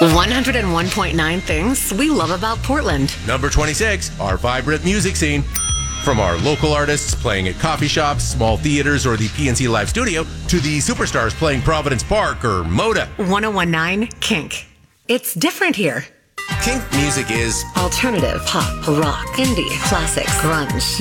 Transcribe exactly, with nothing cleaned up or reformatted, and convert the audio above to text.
one oh one point nine things we love about Portland. Number twenty-six, our vibrant music scene. From our local artists playing at coffee shops, small theaters, or the P N C Live Studio, to the superstars playing Providence Park or Moda. one oh one point nine Kink. It's different here. Kink music is Alternative, pop, rock, indie, classics, grunge,